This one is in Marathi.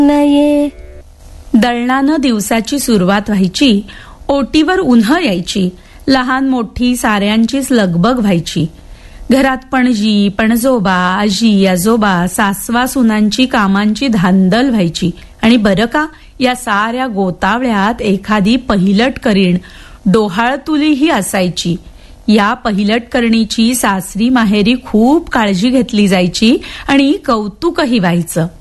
नये. दळणानं दिवसाची सुरुवात व्हायची. ओटीवर उन्ह यायची. लहान मोठी साऱ्यांचीच लगबग व्हायची. घरात पणजी पणजोबा आजी आजोबा सासवा सुनांची कामांची धांदल व्हायची. आणि बरं का, या साऱ्या गोतावळ्यात एखादी पहिलट करीण डोहाळतुलीही असायची. या पहिलट करणीची सासरी माहेरी खूप काळजी घेतली जायची आणि कौतुकही व्हायचं.